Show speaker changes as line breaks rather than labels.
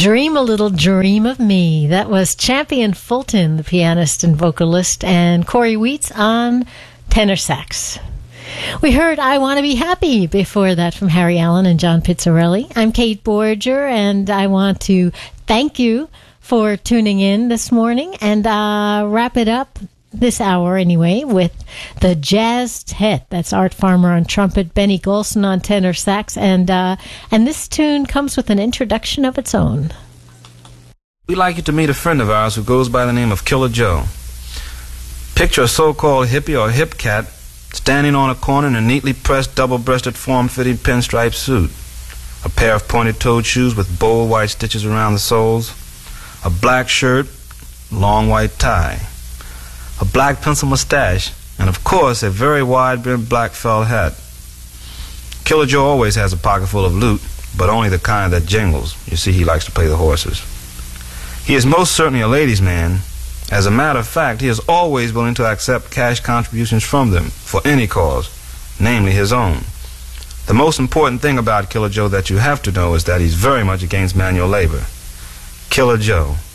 Dream a Little Dream of Me. That was Champion Fulton, the pianist and vocalist, and Corey Wheats on tenor sax. We heard I Want to Be Happy before that from Harry Allen and John Pizzarelli. I'm Kate Borger, and I want to thank you for tuning in this morning and wrap it up this hour anyway with the Jazztet. That's Art Farmer on trumpet, Benny Golson on tenor sax, and this tune comes with an introduction of its own.
We'd like you to meet a friend of ours who goes by the name of Killer Joe. Picture a so-called hippie or hip cat standing on a corner in a neatly pressed, double-breasted, form-fitting pinstripe suit, a pair of pointed-toed shoes with bold white stitches around the soles, a black shirt, long white tie, a black pencil mustache, and of course a very wide-brimmed black felt hat. Killer Joe always has a pocket full of loot, but only the kind that jingles. You see, he likes to play the horses. He is most certainly a ladies' man. As a matter of fact, he is always willing to accept cash contributions from them for any cause, namely his own. The most important thing about Killer Joe that you have to know is that he's very much against manual labor. Killer Joe.